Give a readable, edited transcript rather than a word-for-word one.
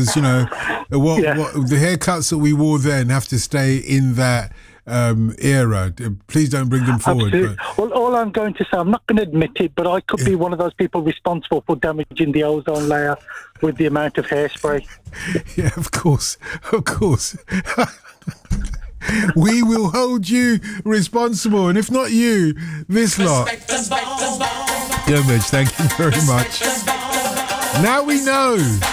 because, what the haircuts that we wore then have to stay in that era. Please don't bring them forward. Absolutely. Well, all I'm going to say, I'm not going to admit it, but I could be one of those people responsible for damaging the ozone layer with the amount of hairspray. Yeah, of course. We will hold you responsible, and if not you, this lot. Yeah, Mitch, thank you very much. Now we know.